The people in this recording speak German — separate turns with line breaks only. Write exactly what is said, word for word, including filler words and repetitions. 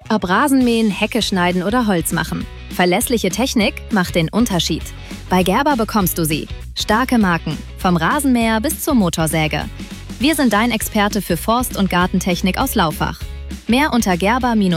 Ob Rasenmähen, Hecke schneiden oder Holz machen. Verlässliche Technik macht den Unterschied. Bei Gerber bekommst du sie. Starke Marken, vom Rasenmäher bis zur Motorsäge. Wir sind dein Experte für Forst- und Gartentechnik aus Laufach. Mehr unter gerber